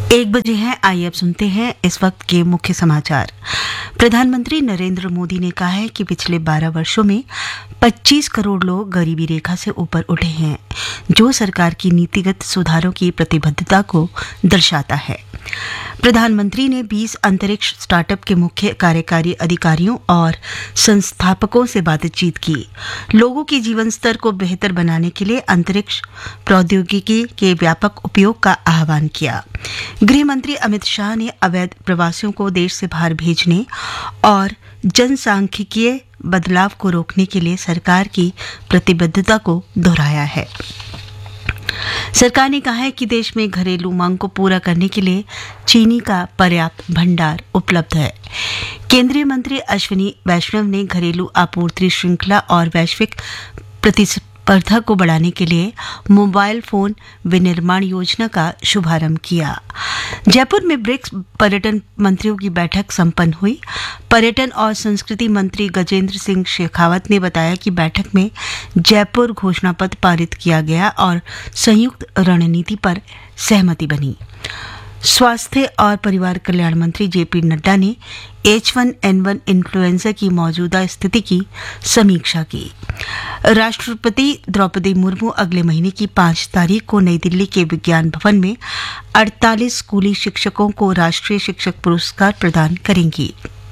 1 बजे हैं। आइए अब सुनते हैं इस वक्त के मुख्य समाचार। प्रधानमंत्री नरेंद्र मोदी ने कहा है कि पिछले 12 वर्षों में 25 करोड़ लोग गरीबी रेखा से ऊपर उठे हैं, जो सरकार की नीतिगत सुधारों की प्रतिबद्धता को दर्शाता है। प्रधानमंत्री ने 20 अंतरिक्ष स्टार्टअप के मुख्य कार्यकारी अधिकारियों और संस्थापकों से बातचीत की। लोगों के जीवन स्तर को बेहतर बनाने के लिए अंतरिक्ष प्रौद्योगिकी के व्यापक उपयोग का आह्वान किया। गृह मंत्री अमित शाह ने अवैध प्रवासियों को देश से बाहर भेजने और जनसांख्यिकीय बदलाव को रोकने के लिए सरकार की प्रतिबद्धता को दोहराया है। सरकार ने कहा है कि देश में घरेलू मांग को पूरा करने के लिए चीनी का पर्याप्त भंडार उपलब्ध है। केंद्रीय मंत्री अश्विनी वैष्णव ने घरेलू आपूर्ति श्रृंखला और वैश्विक प्रतिस्पर्धा को बढ़ाने के लिए मोबाइल फोन विनिर्माण योजना का शुभारंभ किया। जयपुर में ब्रिक्स पर्यटन मंत्रियों की बैठक संपन्न हुई। पर्यटन और संस्कृति मंत्री गजेंद्र सिंह शेखावत ने बताया कि बैठक में जयपुर घोषणा पत्र पारित किया गया और संयुक्त रणनीति पर सहमति बनी। स्वास्थ्य और परिवार कल्याण मंत्री जेपी नड्डा ने H1N1 इन्फ्लुएंजा की मौजूदा स्थिति की समीक्षा की। राष्ट्रपति द्रौपदी मुर्मू अगले महीने की 5 तारीख को नई दिल्ली के विज्ञान भवन में 48 स्कूली शिक्षकों को राष्ट्रीय शिक्षक पुरस्कार प्रदान करेंगी।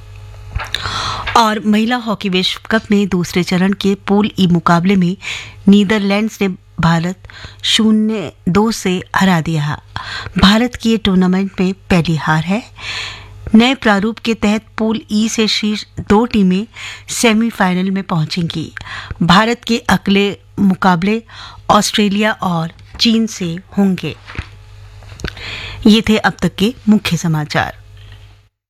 और महिला हॉकी विश्व कप में दूसरे चरण के पूल ई मुकाबले में नीदरलैंड्स ने भारत 0-2 से हरा दिया। भारत की ये टूर्नामेंट में पहली हार है। नए प्रारूप के तहत पूल ई से शीर्ष 2 टीमें सेमीफाइनल में पहुंचेंगी। भारत के अगले मुकाबले ऑस्ट्रेलिया और चीन से होंगे। ये थे अब तक के मुख्य समाचार।